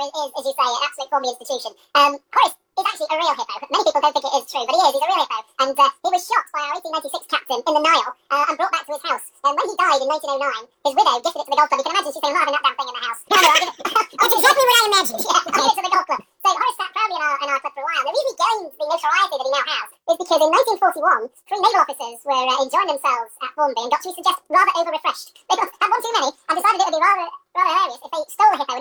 is, as you say, an absolute form of the institution. Horace is actually a real hippo. Many people don't think it is true, but he is. He's a real hippo. And he was shot by our 1896 captain in the Nile and brought back to his house. And when he died in 1909, his widow gifted it to the golf club. You can imagine she's saying, I'm not having that damn thing in the house. No, I'll give it. That's exactly what I imagined. Yeah, I'll give it to the golf club. So Horace sat proudly in our club for a while. The reason he gained the notoriety that he now has is because in 1941, three naval officers were enjoying themselves at Formby and got to be rather over-refreshed. They had one too many and decided it would be rather hilarious if they stole a hippo